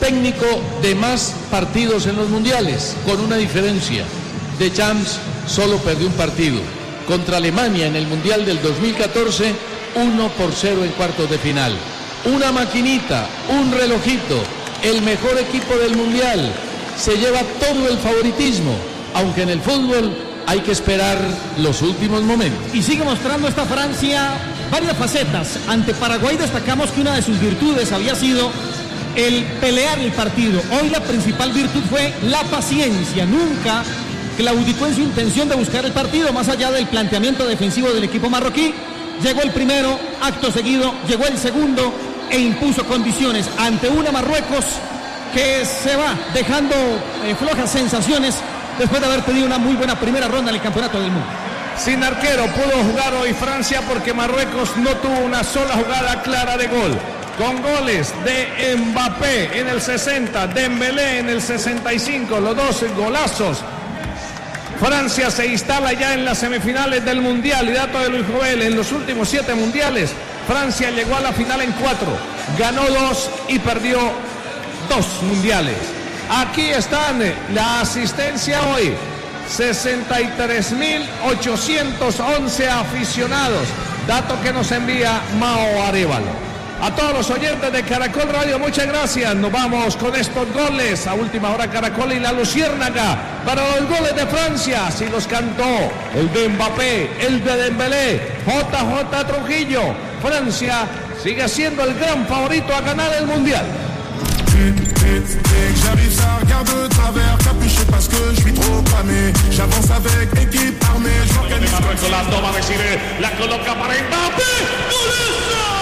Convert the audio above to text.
técnico de más partidos en los mundiales, con una diferencia. Deschamps solo perdió un partido contra Alemania en el Mundial del 2014, 1-0 en cuartos de final. Una maquinita, un relojito, el mejor equipo del Mundial, se lleva todo el favoritismo, aunque en el fútbol hay que esperar los últimos momentos. Y sigue mostrando esta Francia varias facetas. Ante Paraguay destacamos que una de sus virtudes había sido el pelear el partido. Hoy la principal virtud fue la paciencia. Nunca claudicó en su intención de buscar el partido, más allá del planteamiento defensivo del equipo marroquí. Llegó el primero, acto seguido, llegó el segundo e impuso condiciones ante una Marruecos que se va dejando flojas sensaciones después de haber tenido una muy buena primera ronda en el Campeonato del Mundo. Sin arquero pudo jugar hoy Francia porque Marruecos no tuvo una sola jugada clara de gol. Con goles de Mbappé en el 60, Dembélé en el 65, los dos golazos. Francia se instala ya en las semifinales del Mundial. Y dato de Luis Joel, en los últimos 7 mundiales, Francia llegó a la final en 4, ganó 2 y perdió 2 mundiales. Aquí están la asistencia hoy, 63.811 aficionados, dato que nos envía Mao Arévalo. A todos los oyentes de Caracol Radio, muchas gracias. Nos vamos con estos goles. A última hora Caracol y la Luciérnaga para los goles de Francia. Así los cantó el de Mbappé, el de Dembélé, JJ Trujillo. Francia sigue siendo el gran favorito a ganar el Mundial. J'arrive, ça regarde de travers, capuché parce que je suis trop cramé. J'avance avec équipe armée. Marruecos la toma, recibe, la coloca para Mbappé. ¡Golazo!